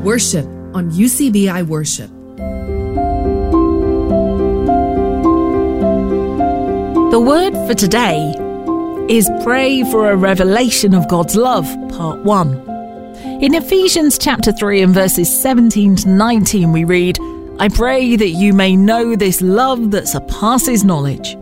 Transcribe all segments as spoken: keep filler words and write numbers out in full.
Worship on U C B I Worship. The word for today is pray for a revelation of God's love, part one. In Ephesians chapter three and verses seventeen to nineteen we read, I pray that you may know this love that surpasses knowledge.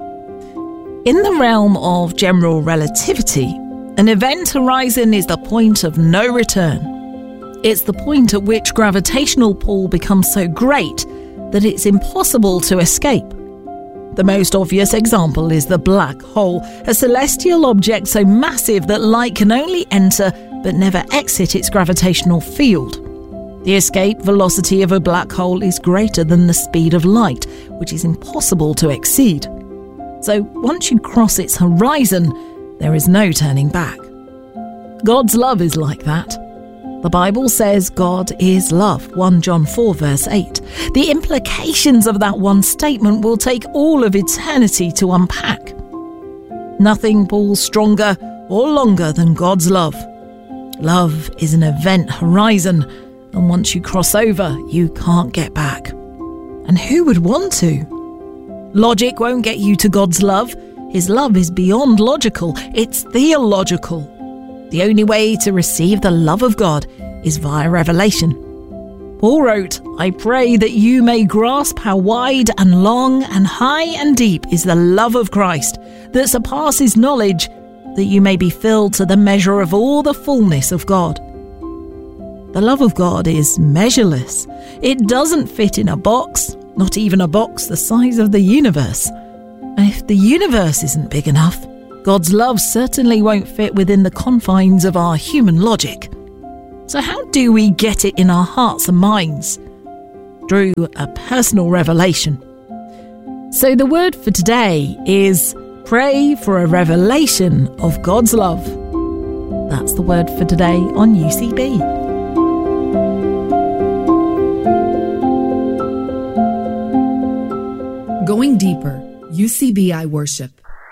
In the realm of general relativity, an event horizon is the point of no return. It's the point at which gravitational pull becomes so great that it's impossible to escape. The most obvious example is the black hole, a celestial object so massive that light can only enter but never exit its gravitational field. The escape velocity of a black hole is greater than the speed of light, which is impossible to exceed. So once you cross its horizon, there is no turning back. God's love is like that. The Bible says God is love, First John four verse eight. The implications of that one statement will take all of eternity to unpack. Nothing pulls stronger or longer than God's love. Love is an event horizon, and once you cross over, you can't get back. And who would want to? Logic won't get you to God's love. His love is beyond logical. It's theological. The only way to receive the love of God is via revelation. Paul wrote, I pray that you may grasp how wide and long and high and deep is the love of Christ that surpasses knowledge, that you may be filled to the measure of all the fullness of God. The love of God is measureless. It doesn't fit in a box, not even a box the size of the universe. And if the universe isn't big enough, God's love certainly won't fit within the confines of our human logic. So how do we get it in our hearts and minds? Through a personal revelation. So the word for today is pray for a revelation of God's love. That's the word for today on U C B. Going deeper, U C B I Worship.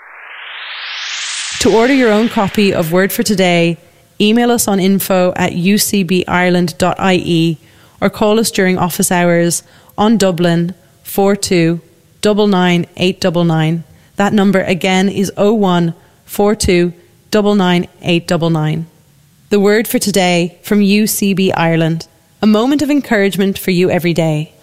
To order your own copy of Word for Today, email us on info at u c b ireland dot i e or call us during office hours on Dublin four two nine nine eight nine nine. That number again is oh one four two nine nine eight nine nine. The Word for Today from U C B Ireland. A moment of encouragement for you every day.